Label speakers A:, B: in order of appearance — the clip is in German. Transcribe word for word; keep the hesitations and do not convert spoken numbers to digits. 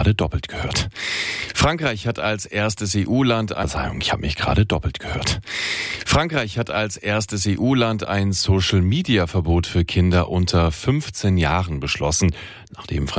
A: gerade doppelt gehört. Frankreich hat als erstes E U-Land, Verzeihung, ich habe mich gerade doppelt gehört. Frankreich hat als erstes E U-Land ein Social-Media-Verbot für Kinder unter fünfzehn Jahren beschlossen, nachdem